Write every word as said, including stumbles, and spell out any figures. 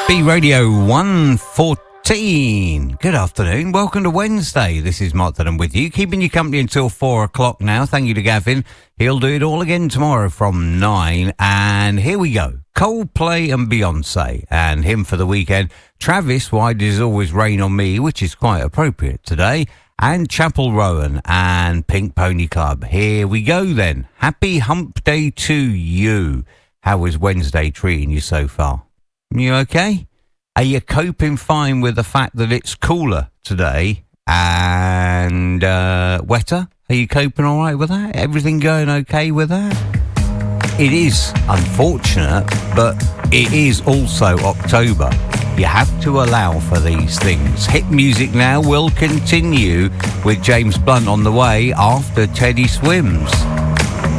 B Radio one fourteen. Good afternoon. Welcome to Wednesday. This is Mark Dunham with you, keeping you company until four o'clock now. Thank you to Gavin. He'll do it all again tomorrow from nine. And here we go. Coldplay and Beyonce. And him for the weekend. Travis, Why Does It Always Rain on Me, which is quite appropriate today. And Chapel Rowan and Pink Pony Club. Here we go then. Happy Hump Day to you. How is Wednesday treating you so far? You okay? Are you coping fine with the fact that it's cooler today and uh, wetter? Are you coping all right with that? Everything going okay with that? It is unfortunate, but it is also October. You have to allow for these things. Hit music now will continue with James Blunt on the way after Teddy Swims.